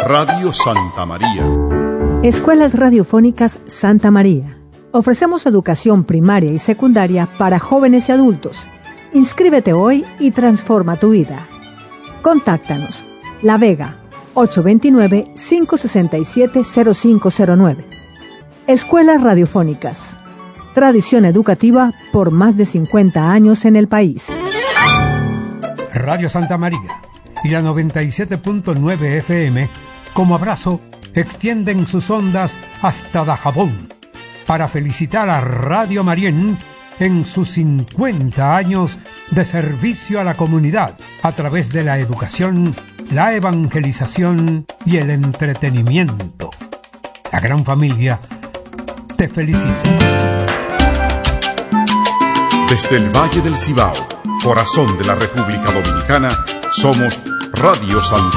Radio Santa María. Escuelas Radiofónicas Santa María. Ofrecemos educación primaria y secundaria para jóvenes y adultos. Inscríbete hoy y transforma tu vida. Contáctanos. La Vega, 829-567-0509. Escuelas Radiofónicas. Tradición educativa por más de 50 años en el país. Radio Santa María y la 97.9 FM, como abrazo, extienden sus ondas hasta Dajabón para felicitar a Radio Marién en sus 50 años de servicio a la comunidad a través de la educación, la evangelización y el entretenimiento. La gran familia te felicita. Desde el Valle del Cibao, corazón de la República Dominicana, somos Radio Santa